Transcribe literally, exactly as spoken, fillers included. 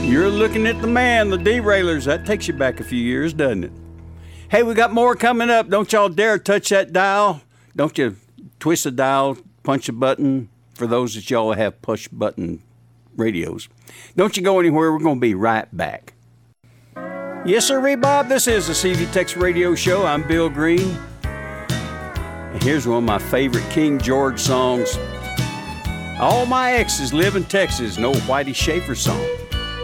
You're looking at the man, the derailers. That takes you back a few years, doesn't it? Hey, we got more coming up. Don't y'all dare touch that dial. Don't you twist the dial, punch a button, for those that y'all have push button radios. Don't you go anywhere. We're going to be right back. Yes, sir, Bob. This is the C V Tex Radio Show. I'm Bill Green. And here's one of my favorite King George songs. All my exes live in Texas. No Whitey Schaefer song.